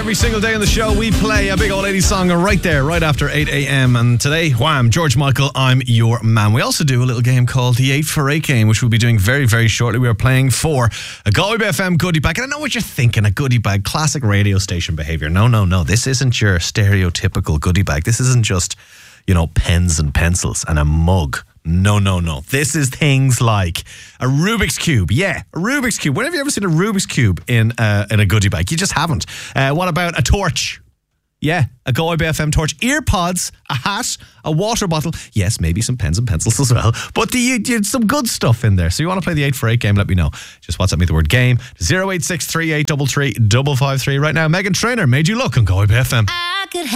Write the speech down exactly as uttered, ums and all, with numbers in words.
Every single day on the show, we play a big old eighties song right there, right after eight a.m. And today, wham, George Michael, I'm your man. We also do a little game called the eight for eight game, which we'll be doing very, very shortly. We are playing for a Galway F M goodie bag. And I know what you're thinking, a goodie bag, classic radio station behaviour. No, no, no. This isn't your stereotypical goodie bag. This isn't just, you know, pens and pencils and a mug. No, no, no. This is things like a Rubik's Cube. Yeah, a Rubik's Cube. When have you ever seen a Rubik's Cube in, uh, in a goodie bag? You just haven't. Uh, what about a torch? Yeah, a Galway Bay F M torch. Earpods, a hat, a water bottle. Yes, maybe some pens and pencils as well. But the, you, you, some good stuff in there. So you want to play the eight for eight game, let me know. Just WhatsApp me the word game. zero eight six three eight three three five five three. Right now, Megan Trainor, Made You Look on Galway Bay F M. I could have